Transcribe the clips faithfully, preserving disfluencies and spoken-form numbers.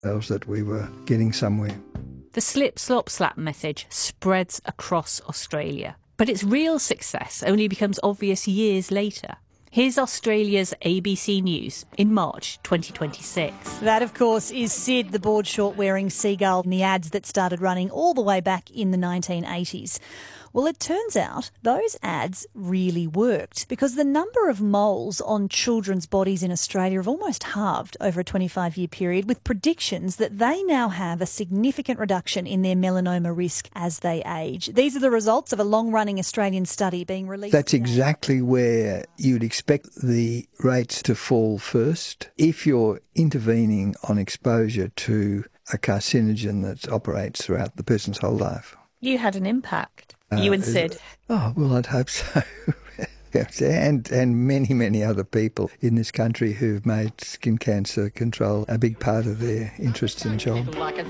that we were getting somewhere. The slip, slop, slap message spreads across Australia, but its real success only becomes obvious years later. Here's Australia's A B C News in March twenty twenty-six. That, of course, is Sid, the board short-wearing seagull in the ads that started running all the way back in the nineteen eighties. Well, it turns out those ads really worked because the number of moles on children's bodies in Australia have almost halved over a twenty-five-year period, with predictions that they now have a significant reduction in their melanoma risk as they age. These are the results of a long-running Australian study being released. That's today. exactly where you'd expect the rates to fall first. If you're intervening on exposure to a carcinogen that operates throughout the person's whole life. You had an impact. You and Sid. Uh, oh, well, I'd hope so. Yes, and, and many, many other people in this country who've made skin cancer control a big part of their interests and job.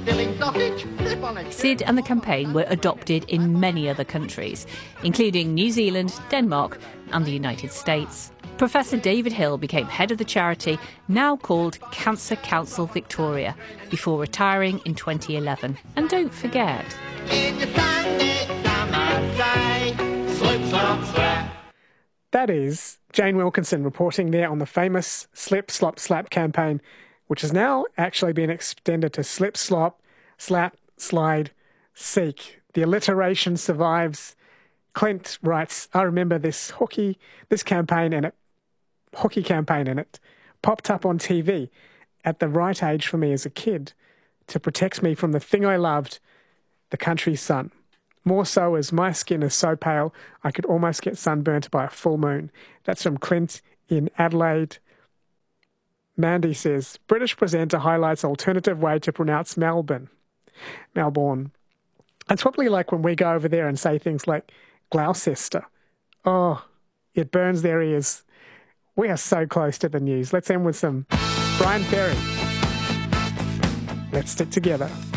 Sid and the campaign were adopted in many other countries, including New Zealand, Denmark and the United States. Professor David Hill became head of the charity, now called Cancer Council Victoria, before retiring in twenty eleven. And don't forget... That is Jane Wilkinson reporting there on the famous Slip, Slop, Slap campaign, which has now actually been extended to Slip, Slop, Slap, Slide, Seek. The alliteration survives. Clint writes, I remember this hockey, this campaign and it, hockey campaign and it popped up on T V at the right age for me as a kid to protect me from the thing I loved, the country's sun. More so as my skin is so pale, I could almost get sunburnt by a full moon. That's from Clint in Adelaide. Mandy says, British presenter highlights alternative way to pronounce Melbourne. Melbourne. It's probably like when we go over there and say things like Gloucester. Oh, it burns their ears. We are so close to the news. Let's end with some Brian Ferry. Let's stick together.